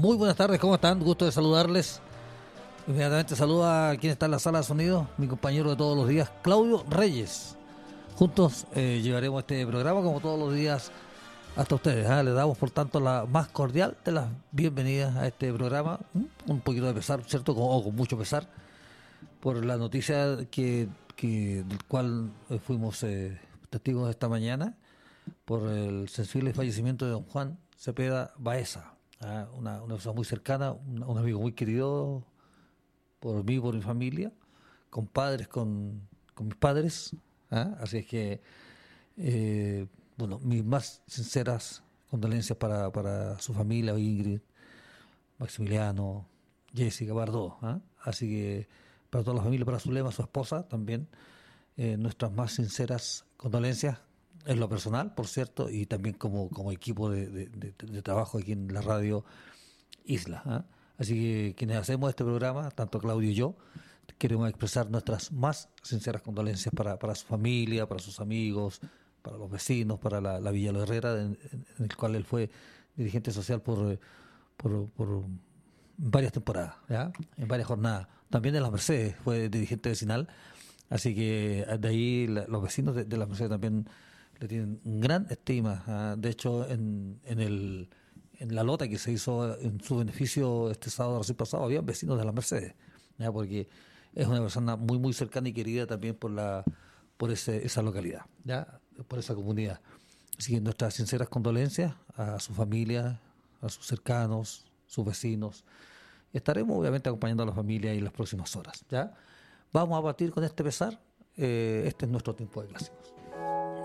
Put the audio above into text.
Muy buenas tardes, ¿cómo están? Gusto de saludarles. Inmediatamente saluda a quien está en la sala de sonido, mi compañero de todos los días, Claudio Reyes. Juntos llevaremos este programa como todos los días hasta ustedes. Les damos por tanto la más cordial de las bienvenidas a este programa. Un poquito de pesar, ¿cierto? Con mucho pesar por la noticia del cual fuimos testigos esta mañana, por el sensible fallecimiento de don Juan Cepeda Baeza, una persona muy cercana, un amigo muy querido por mí y por mi familia, compadres con mis padres. Así es que, mis más sinceras condolencias para su familia, Ingrid, Maximiliano, Jessica, Bardó. Así que para toda la familia, para Zulema, su esposa también, nuestras más sinceras condolencias en lo personal, por cierto, y también como equipo de trabajo aquí en la radio Isla. Así que quienes hacemos este programa, tanto Claudio y yo, queremos expresar nuestras más sinceras condolencias para su familia, para sus amigos, para los vecinos, para la Villa Lo Herrera, en el cual él fue dirigente social por varias temporadas, en varias jornadas. También en Las Mercedes fue dirigente vecinal, así que de ahí los vecinos de Las Mercedes también le tienen gran estima. De hecho, en la lota que se hizo en su beneficio este sábado recién pasado, había vecinos de Las Mercedes, porque es una persona muy muy cercana y querida también por esa localidad, por esa comunidad. Así que nuestras sinceras condolencias a su familia, a sus cercanos, sus vecinos. Estaremos obviamente acompañando a la familia en las próximas horas. Vamos a partir con este pesar. Este es nuestro tiempo de clásicos.